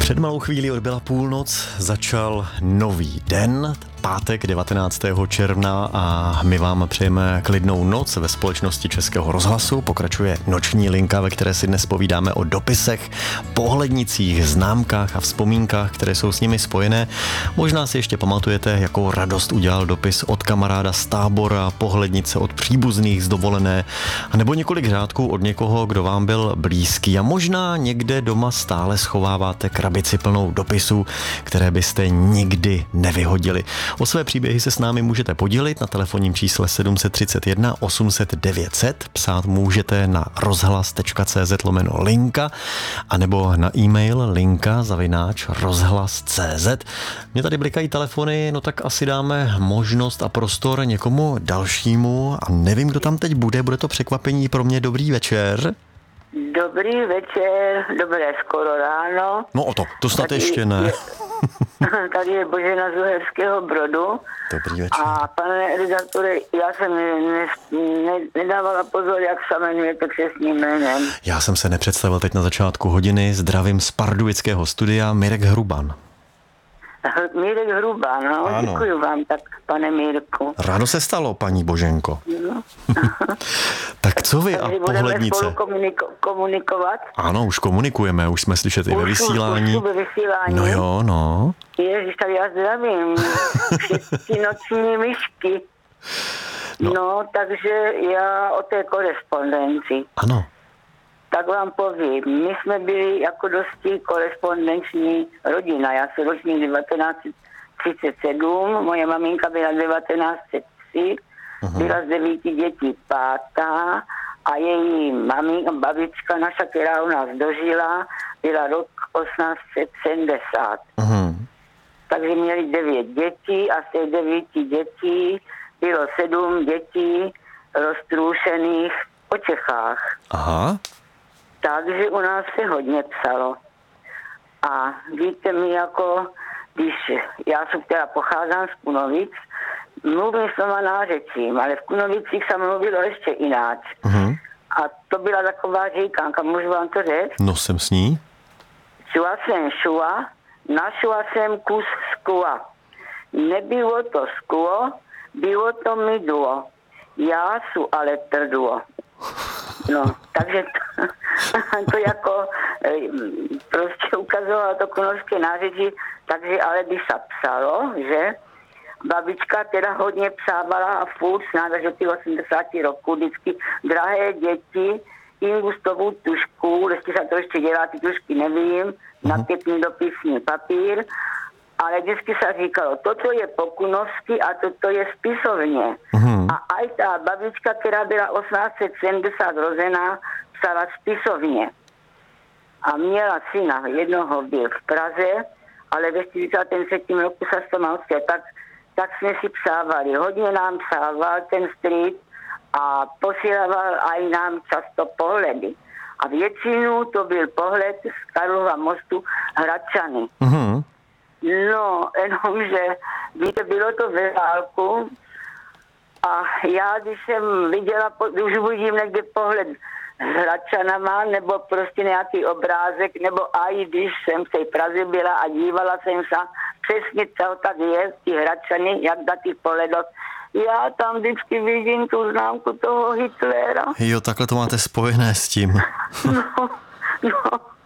Před malou chvílí odbyla půlnoc, začal nový den, pátek 19. června a my vám přejeme klidnou noc ve společnosti Českého rozhlasu. Pokračuje noční linka, ve které si dnes povídáme o dopisech, pohlednicích, známkách a vzpomínkách, které jsou s nimi spojené. Možná si ještě pamatujete, jakou radost udělal dopis od kamaráda z tábora, pohlednice od příbuzných z dovolené, anebo několik řádků od někoho, kdo vám byl blízký. A možná někde doma stále schováváte krabici plnou dopisů, které byste nikdy nevyhodili. O své příběhy se s námi můžete podělit na telefonním čísle 731 800 900, psát můžete na rozhlas.cz/linka anebo na e-mail linka@rozhlas.cz. Mně tady blikají telefony, no tak asi dáme možnost a prostor někomu dalšímu a nevím, kdo tam teď bude to překvapení pro mě. Dobrý večer. Dobrý večer, dobré skoro ráno. No o to snad ještě ne. Tady je Božena z Uherského Brodu. Dobrý večer. A pane redaktore, já jsem nedávala pozor, jak se jmenujete křestním jménem. Já jsem se nepředstavil teď na začátku hodiny. Zdravím z pardubického studia, Mirek Hruban. Mirek Hruban, no, ano. Děkuji vám tak, pane Mirku. Ráno se stalo, paní Boženko. No. Tak co vy a pohlednice? Budeme spolu komunikovat? Ano, už komunikujeme, už jsme slyšet i ve vysílání. Už ve vysílání. No jo, no. Ježiš, tak já zdravím. Všetci noční myšky. No, takže já o té korespondenci. Ano. Tak vám povím, my jsme byli jako dosti korespondenční rodina. Já jsem ročník 1937, moje maminka byla 1903, byla z 9 dětí pátá a její babička naša, která u nás dožila, byla rok 1870. Takže měli 9 dětí a z těch 9 dětí bylo 7 dětí roztrůšených po Čechách. Aha. Takže u nás se hodně psalo. A víte mi, jako když já jsem teda pocházím z Kunovic, mluvím s noma nářečím, ale v Kunovicích se mluvilo ještě jináč. A to byla taková říkánka, můžu vám to říct? No jsem s ní. Šua jsem šua, našla jsem kus skla. Nebylo to sklo, bylo to mydlo. Já su ale trdlo. No, takže to jako prostě ukazovalo to kunovské nářečí, takže ale by se psalo, že babička teda hodně psávala a furt snad až do těch 80 roků vždycky drahé děti, ingustovou tušku, jestli se to ještě dělá, ty tušky nevím, nakvětný dopisní papír, ale vždycky se říkalo, toto je po kunovsky a toto je spisovně. A aj ta babička, která byla 1870 rozená, psala spisovně. A měla syna, jednoho byl v Praze, ale ve 43. roku se to mal tak jsme si psávali. Hodně nám psával ten strýc a posílával aj nám často pohledy. A většinou to byl pohled z Karlova mostu Hradčany. No, jenomže, víte, bylo to ve válku a já, když jsem viděla, už vidím někde pohled s Hradčanama, nebo prostě nějaký obrázek, nebo aj když jsem v té Praze byla a dívala jsem se přesně, co tak je, ty Hradčany, jak na těch pohledoch, já tam vždycky vidím tu známku toho Hitlera. Jo, takhle to máte spojené s tím. No.